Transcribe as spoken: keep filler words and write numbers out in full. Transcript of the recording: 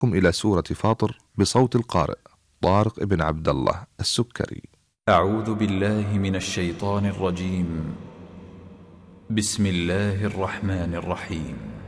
قم إلى سورة فاطر بصوت القارئ طارق بن عبد الله السكري. أعوذ بالله من الشيطان الرجيم. بسم الله الرحمن الرحيم.